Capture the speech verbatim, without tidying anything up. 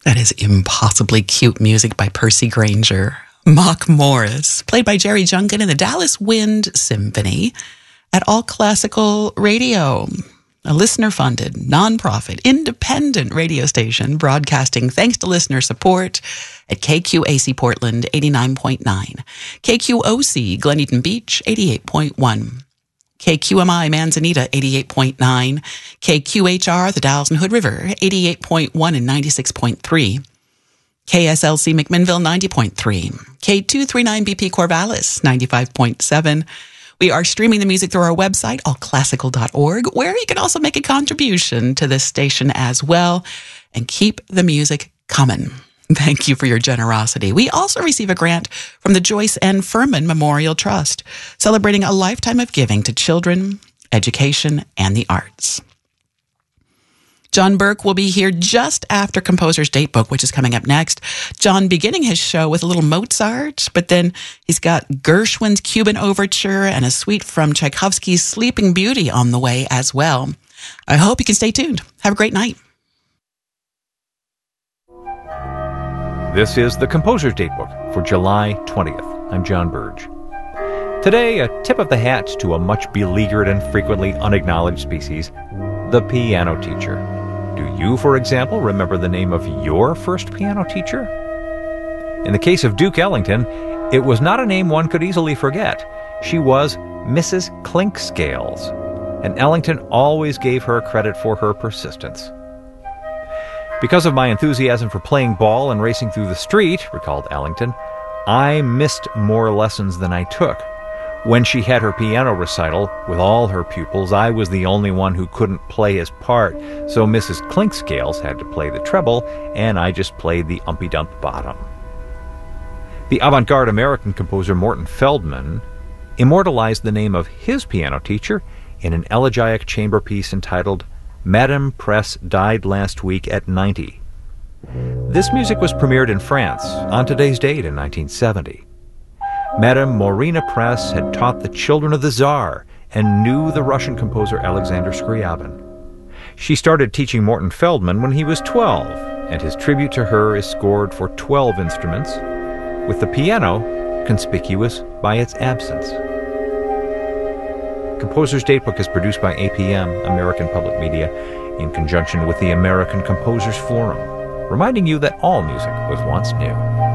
That is impossibly cute music by Percy Granger. Mock Morris, played by Jerry Junkin in the Dallas Wind Symphony at All Classical Radio, a listener-funded, nonprofit, independent radio station broadcasting thanks to listener support at K Q A C Portland eighty-nine point nine, K Q O C Glen Eden Beach eighty-eight point one, K Q M I Manzanita eighty-eight point nine, K Q H R the Dalles and Hood River eighty-eight point one and ninety-six point three, K S L C McMinnville ninety point three, K two thirty-nine B P Corvallis ninety-five point seven. We are streaming the music through our website, all classical dot org, where you can also make a contribution to this station as well and keep the music coming. Thank you for your generosity. We also receive a grant from the Joyce N. Furman Memorial Trust, celebrating a lifetime of giving to children, education, and the arts. John Burke will be here just after Composer's Datebook, which is coming up next. John beginning his show with a little Mozart, but then he's got Gershwin's Cuban Overture and a suite from Tchaikovsky's Sleeping Beauty on the way as well. I hope you can stay tuned. Have a great night. This is the Composer's Datebook for July twentieth. I'm John Burge. Today, a tip of the hat to a much beleaguered and frequently unacknowledged species, the piano teacher. Do you, for example, remember the name of your first piano teacher? In the case of Duke Ellington, it was not a name one could easily forget. She was Missus Clinkscales, and Ellington always gave her credit for her persistence. Because of my enthusiasm for playing ball and racing through the street, recalled Ellington, I missed more lessons than I took. When she had her piano recital with all her pupils, I was the only one who couldn't play his part, so Missus Clinkscales had to play the treble, and I just played the umpy-dump bottom. The avant-garde American composer Morton Feldman immortalized the name of his piano teacher in an elegiac chamber piece entitled Madame Press Died Last Week at ninety. This music was premiered in France on today's date in nineteen seventy. Madame Morina Press had taught the children of the Tsar and knew the Russian composer Alexander Scriabin. She started teaching Morton Feldman when he was twelve, and his tribute to her is scored for twelve instruments, with the piano conspicuous by its absence. Composer's Datebook is produced by A P M, American Public Media, in conjunction with the American Composers Forum, reminding you that all music was once new.